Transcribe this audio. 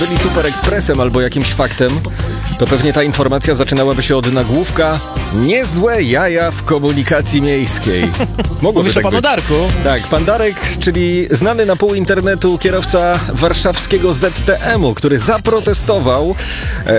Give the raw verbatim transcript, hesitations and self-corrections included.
Byli Super Expressem albo jakimś faktem, to pewnie ta informacja zaczynałaby się od nagłówka niezłe jaja w komunikacji miejskiej. Mogłoby Mówisz tak o panu być. Darku? Tak, pan Darek, czyli znany na pół internetu kierowca warszawskiego Z T M-u, który zaprotestował